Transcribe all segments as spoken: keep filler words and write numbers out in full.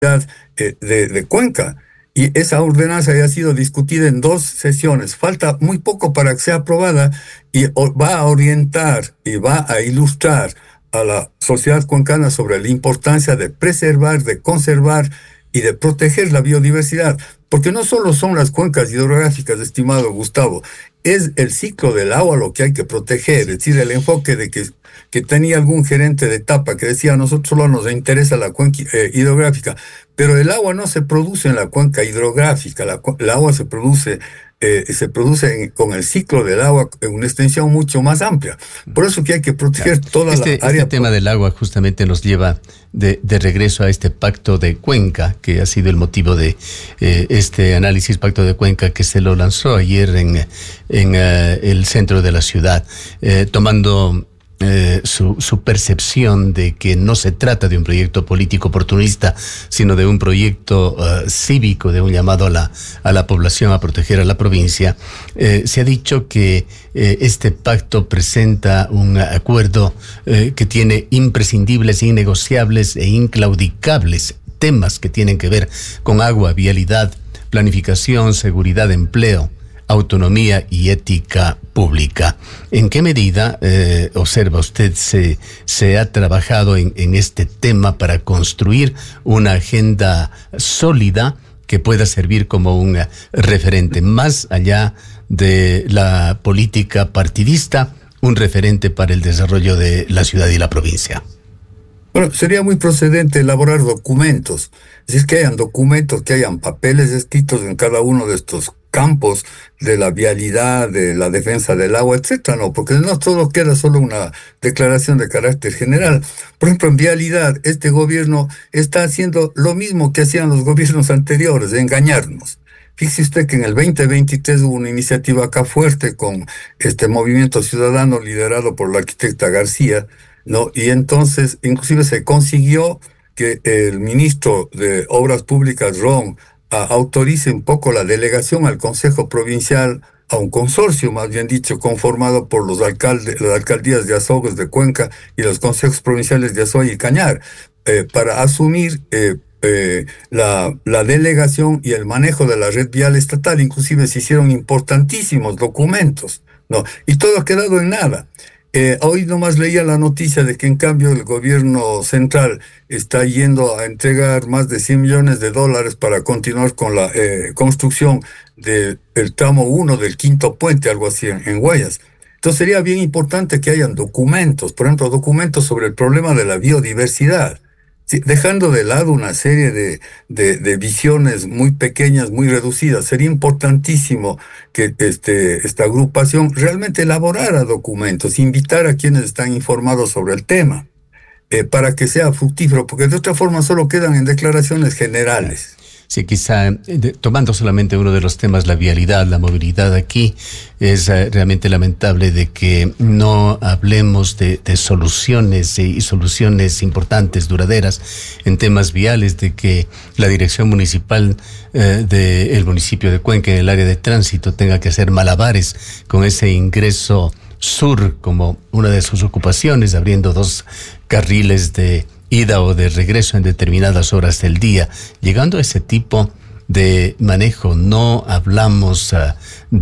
eh, de, de Cuenca. Y esa ordenanza ya ha sido discutida en dos sesiones. Falta muy poco para que sea aprobada y o- va a orientar y va a ilustrar a la sociedad cuencana sobre la importancia de preservar, de conservar y de proteger la biodiversidad. Porque no solo son las cuencas hidrográficas, estimado Gustavo, es el ciclo del agua lo que hay que proteger. Es decir, el enfoque de que, que tenía algún gerente de etapa que decía, a nosotros solo nos interesa la cuenca eh, hidrográfica, pero el agua no se produce en la cuenca hidrográfica, la, cu- el agua se produce, eh, se produce en- con el ciclo del agua en una extensión mucho más amplia. Por eso que hay que Claro. proteger toda la Este, este área. tema del agua justamente nos lleva de, de regreso a este pacto de Cuenca, que ha sido el motivo de eh, este análisis pacto de Cuenca que se lo lanzó ayer en, en eh, el centro de la ciudad, eh, tomando eh, su, su percepción de que no se trata de un proyecto político oportunista, sino de un proyecto uh, cívico, de un llamado a la, a la población a proteger a la provincia. Eh, se ha dicho que eh, este pacto presenta un acuerdo eh, que tiene imprescindibles, innegociables e inclaudicables temas que tienen que ver con agua, vialidad, planificación, seguridad, empleo, autonomía y ética pública. ¿En qué medida, eh, observa usted, se, se ha trabajado en, en este tema para construir una agenda sólida que pueda servir como un eh, referente más allá de la política partidista, un referente para el desarrollo de la ciudad y la provincia? Bueno, sería muy procedente elaborar documentos. Si es que hayan documentos, que hayan papeles escritos en cada uno de estos campos de la vialidad, de la defensa del agua, etcétera, no, porque no todo queda solo una declaración de carácter general. Por ejemplo, en vialidad, este gobierno está haciendo lo mismo que hacían los gobiernos anteriores, de engañarnos. Fíjese usted que en el veinte veintitrés hubo una iniciativa acá fuerte con este movimiento ciudadano liderado por la arquitecta García, ¿no? Y entonces, inclusive se consiguió que el ministro de Obras Públicas, Ron, a- autorice un poco la delegación al Consejo Provincial, a un consorcio, más bien dicho, conformado por los alcaldes, las alcaldías de Azogues, de Cuenca, y los consejos provinciales de Azoy y Cañar, eh, para asumir eh, eh, la, la delegación y el manejo de la red vial estatal. Inclusive se hicieron importantísimos documentos, ¿no? Y todo ha quedado en nada. Eh, hoy nomás leía la noticia de que en cambio el gobierno central está yendo a entregar más de cien millones de dólares para continuar con la eh, construcción del tramo uno del quinto puente, algo así en, en Guayas. Entonces sería bien importante que hayan documentos, por ejemplo, documentos sobre el problema de la biodiversidad. Sí, dejando de lado una serie de, de, de visiones muy pequeñas, muy reducidas, sería importantísimo que este, esta agrupación realmente elaborara documentos, invitar a quienes están informados sobre el tema, eh, para que sea fructífero, porque de otra forma solo quedan en declaraciones generales. Sí, quizá eh, de- tomando solamente uno de los temas, la vialidad, la movilidad aquí, es eh, realmente lamentable de que no hablemos de, de soluciones y, y soluciones importantes, duraderas en temas viales, de que la dirección municipal eh, del municipio de Cuenca en el área de tránsito tenga que hacer malabares con ese ingreso sur como una de sus ocupaciones, abriendo dos carriles de ida o de regreso en determinadas horas del día. Llegando a ese tipo de manejo, no hablamos uh,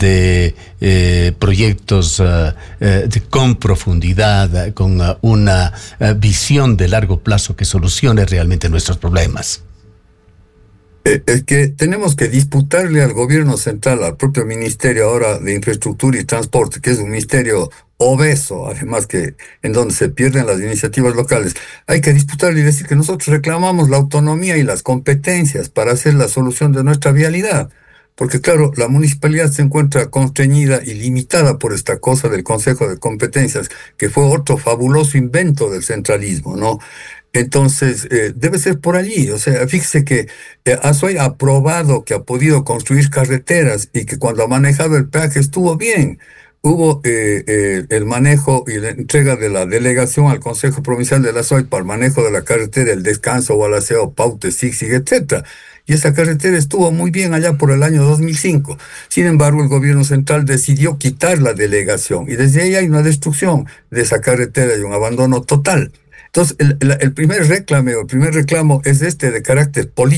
de eh, proyectos uh, eh, de, con profundidad, uh, con uh, una uh, visión de largo plazo que solucione realmente nuestros problemas. Eh, Es que tenemos que disputarle al gobierno central, al propio Ministerio ahora de Infraestructura y Transporte, que es un ministerio obeso, además que en donde se pierden las iniciativas locales. Hay que disputarle y decir que nosotros reclamamos la autonomía y las competencias para hacer la solución de nuestra vialidad. Porque claro, la municipalidad se encuentra constreñida y limitada por esta cosa del Consejo de Competencias, que fue otro fabuloso invento del centralismo, ¿no? Entonces, eh, debe ser por allí. O sea, fíjese que eh, Azoy ha probado que ha podido construir carreteras y que cuando ha manejado el peaje estuvo bien. Hubo eh, eh, el manejo y la entrega de la delegación al Consejo Provincial de la Azoy para el manejo de la carretera, el Descanso, Gualaceo, Paute, Zig-Zig, etcétera. Y esa carretera estuvo muy bien allá por el año dos mil cinco. Sin embargo, el gobierno central decidió quitar la delegación y desde ahí hay una destrucción de esa carretera y un abandono total. Entonces, el, el, el primer reclamo, el primer reclamo es este de carácter político.